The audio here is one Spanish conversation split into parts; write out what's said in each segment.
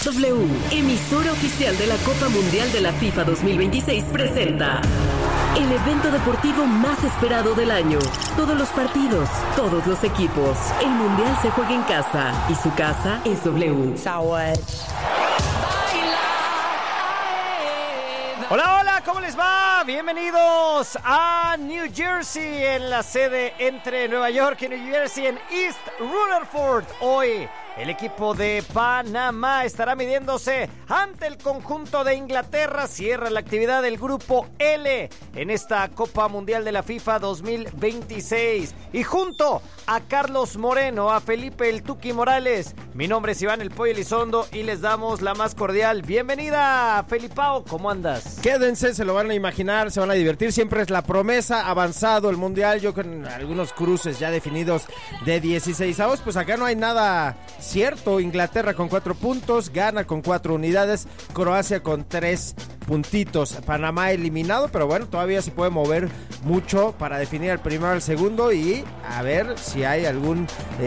W, emisora oficial de la Copa Mundial de la FIFA 2026, presenta el evento deportivo más esperado del año. Todos los partidos, todos los equipos. El Mundial se juega en casa y su casa es W. Hola, hola, ¿cómo les va? Bienvenidos a New Jersey, en la sede entre Nueva York y New Jersey, en East Rutherford. Hoy el equipo de Panamá estará midiéndose ante el conjunto de Inglaterra. Cierra la actividad del grupo L en esta Copa Mundial de la FIFA 2026. Y junto a Carlos Moreno, a Felipe el Tuki Morales, mi nombre es Iván el Pollo Elizondo y les damos la más cordial bienvenida. Felipao, ¿cómo andas? Quédense, se lo van a imaginar, se van a divertir. Siempre es la promesa, avanzado el Mundial, yo con algunos cruces ya definidos de 16avos, pues acá no hay nada cierto. Inglaterra con 4 puntos, Ghana con 4 unidades, Croacia con 3 puntitos, Panamá eliminado, pero bueno, todavía se puede mover mucho para definir al primero, al segundo y a ver si hay algún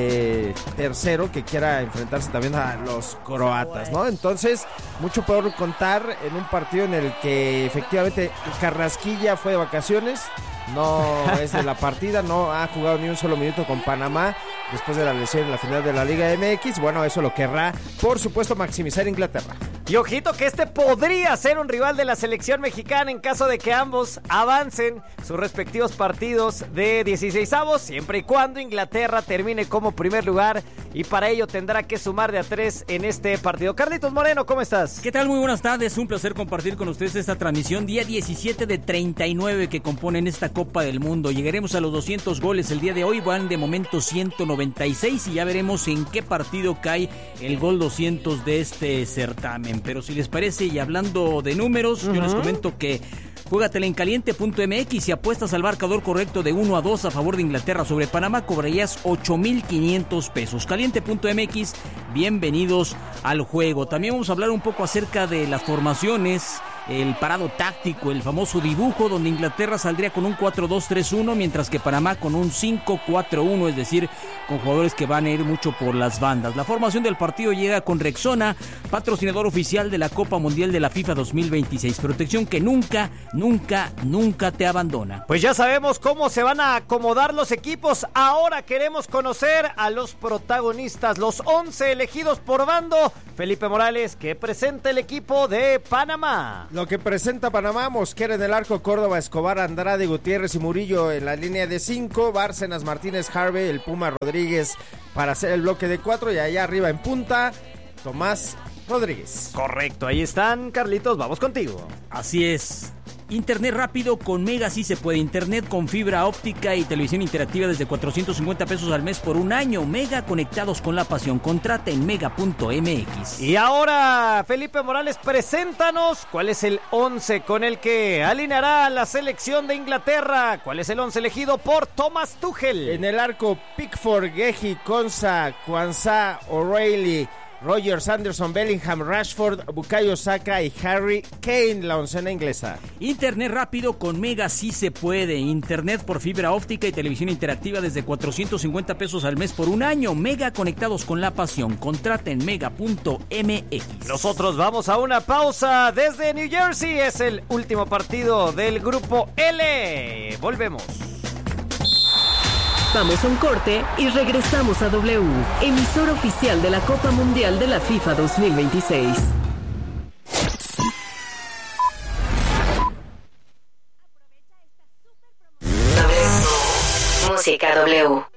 tercero que quiera enfrentarse también a los croatas, ¿no? Entonces, mucho por contar en un partido en el que efectivamente Carrasquilla fue de vacaciones, no es de la partida, no ha jugado ni un solo minuto con Panamá después de la lesión en la final de la Liga MX. Bueno, eso lo querrá, por supuesto, maximizar Inglaterra. Y ojito que este podría ser un rival de la selección mexicana en caso de que ambos avancen sus respectivos partidos de 16avos, siempre y cuando Inglaterra termine como primer lugar, y para ello tendrá que sumar de a 3 en este partido. Carlitos Moreno, ¿cómo estás? ¿Qué tal? Muy buenas tardes, un placer compartir con ustedes esta transmisión, día 17 de 39 que componen esta Copa del Mundo. Llegaremos a los 200 goles el día de hoy, van de momento 196 y ya veremos en qué partido cae el gol 200 de este certamen. Pero si les parece, y hablando de números, yo les comento que juégatela en caliente.mx y apuestas al marcador correcto de 1-2 a favor de Inglaterra sobre Panamá, cobrarías 8,500 pesos. Caliente.mx, bienvenidos al juego. También vamos a hablar un poco acerca de las formaciones, el parado táctico, el famoso dibujo, donde Inglaterra saldría con un 4-2-3-1, mientras que Panamá con un 5-4-1, es decir, con jugadores que van a ir mucho por las bandas. La formación del partido llega con Rexona, patrocinador oficial de la Copa Mundial de la FIFA 2026. Protección que nunca te abandona. Pues ya sabemos cómo se van a acomodar los equipos. Ahora queremos conocer a los protagonistas, los 11 elegidos por bando. Felipe Morales, ¿qué presenta el equipo de Panamá? Lo que presenta Panamá: Mosquera en el arco, Córdoba, Escobar, Andrade, Gutiérrez y Murillo en la línea de 5, Bárcenas, Martínez, Harvey, el Puma Rodríguez para hacer el bloque de 4 y allá arriba en punta, Tomás Rodríguez. Correcto, ahí están. Carlitos, vamos contigo. Así es. Internet rápido con Mega, sí se puede. Internet con fibra óptica y televisión interactiva desde 450 pesos al mes por un año. Mega, conectados con la pasión. Contrata en mega.mx. Y ahora, Felipe Morales, preséntanos cuál es el 11 con el que alineará la selección de Inglaterra. ¿Cuál es el 11 elegido por Thomas Tuchel? En el arco: Pickford, Gehi, Konsa, Kwanzaa, O'Reilly, Rogers, Anderson, Bellingham, Rashford, Bukayo Saka y Harry Kane, la oncena inglesa. Internet rápido con Mega, sí se puede. Internet por fibra óptica y televisión interactiva desde 450 pesos al mes por un año. Mega, conectados con la pasión. Contrata en mega.mx. Nosotros vamos a una pausa desde New Jersey. Es el último partido del grupo L. Volvemos. Vamos a un corte y regresamos a W, emisora oficial de la Copa Mundial de la FIFA 2026. Música W.